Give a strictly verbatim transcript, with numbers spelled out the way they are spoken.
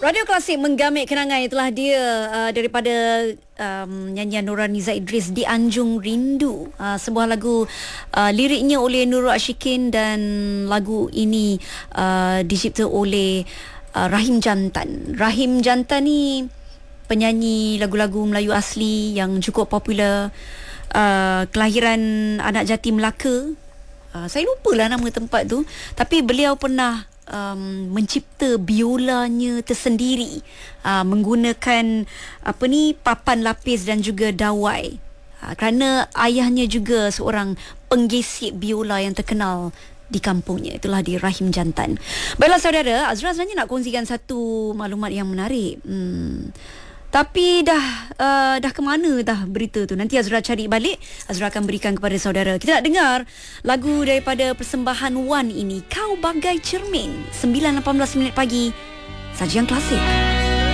Radio Klasik menggamit kenangan. Itulah dia uh, daripada um, nyanyian Nurhaniza Idris, Di Anjung Rindu. Uh, sebuah lagu uh, liriknya oleh Nurul Ashikin dan lagu ini uh, dicipta oleh uh, Rahim Jantan. Rahim Jantan ni penyanyi lagu-lagu Melayu asli yang cukup popular. Uh, kelahiran Anak Jati Melaka. Uh, saya lupalah nama tempat tu. Tapi beliau pernah Um, mencipta biolanya tersendiri uh, menggunakan apa ni papan lapis dan juga dawai uh, kerana ayahnya juga seorang penggesek biola yang terkenal di kampungnya. Itulah di Rahim Jantan. Baiklah saudara, Azra sebenarnya nak kongsikan satu maklumat yang menarik. Hmm. Tapi dah uh, dah ke mana dah berita tu? Nanti Azra cari balik, Azra akan berikan kepada saudara. Kita nak dengar lagu daripada persembahan Wan ini, Kau Bagai Cermin. sembilan lapan belas minit pagi, Sajian Klasik.